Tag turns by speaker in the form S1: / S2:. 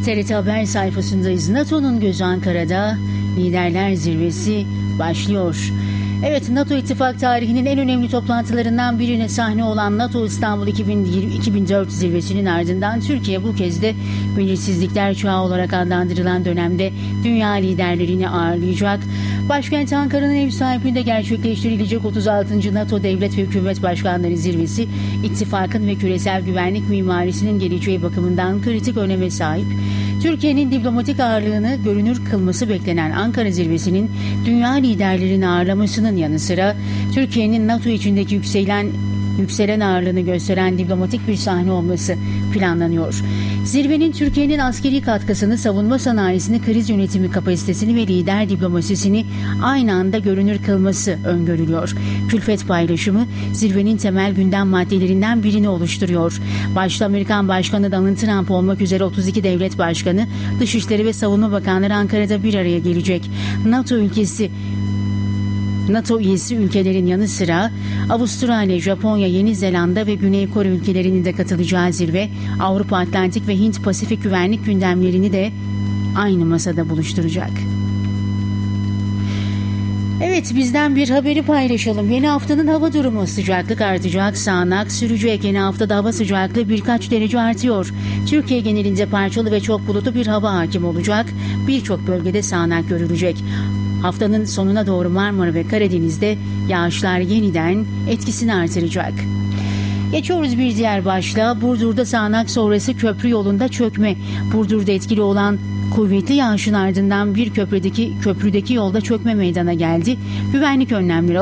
S1: TRT Haber sayfasındayız. NATO'nun gözü Ankara'da, Liderler Zirvesi başlıyor. Evet, NATO ittifak tarihinin en önemli toplantılarından birine sahne olan NATO İstanbul 2004 zirvesinin ardından Türkiye bu kez de belirsizlikler çağı olarak adlandırılan dönemde dünya liderlerini ağırlayacak. Başkent Ankara'nın ev sahipliğinde gerçekleştirilecek 36. NATO Devlet ve Hükümet Başkanları Zirvesi, ittifakın ve küresel güvenlik mimarisinin geleceği bakımından kritik öneme sahip. Türkiye'nin diplomatik ağırlığını görünür kılması beklenen Ankara Zirvesi'nin dünya liderlerini ağırlamasının yanı sıra Türkiye'nin NATO içindeki yükselen ağırlığını gösteren diplomatik bir sahne olması planlanıyor. Zirvenin Türkiye'nin askeri katkısını, savunma sanayisini, kriz yönetimi kapasitesini ve lider diplomasisini aynı anda görünür kılması öngörülüyor. Külfet paylaşımı zirvenin temel gündem maddelerinden birini oluşturuyor. Başta Amerikan Başkanı Donald Trump olmak üzere 32 devlet başkanı, Dışişleri ve Savunma Bakanları Ankara'da bir araya gelecek. NATO üyesi ülkelerin yanı sıra Avustralya, Japonya, Yeni Zelanda ve Güney Kore ülkelerinin de katılacağı zirve, Avrupa, Atlantik ve Hint-Pasifik güvenlik gündemlerini de aynı masada buluşturacak. Evet, bizden bir haberi paylaşalım. Yeni haftanın hava durumu: sıcaklık artacak, sağanak sürecek. Yeni haftada hava sıcaklığı birkaç derece artıyor. Türkiye genelinde parçalı ve çok bulutlu bir hava hakim olacak. Birçok bölgede sağanak görülecek. Haftanın sonuna doğru Marmara ve Karadeniz'de yağışlar yeniden etkisini artıracak. Geçiyoruz bir diğer başlığa. Burdur'da sağanak sonrası köprü yolunda çökme. Burdur'da etkili olan kuvvetli yağışın ardından bir köprüdeki yolda çökme meydana geldi. Güvenlik önlemleri